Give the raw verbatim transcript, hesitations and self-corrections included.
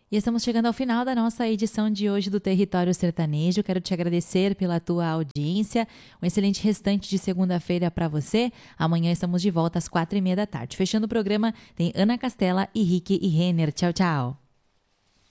E estamos chegando ao final da nossa edição de hoje do Território Sertanejo. Quero te agradecer pela tua audiência. Um excelente restante de segunda-feira para você. Amanhã estamos de volta às quatro e meia da tarde. Fechando o programa, tem Ana Castela e Rick e Renner. Tchau, tchau.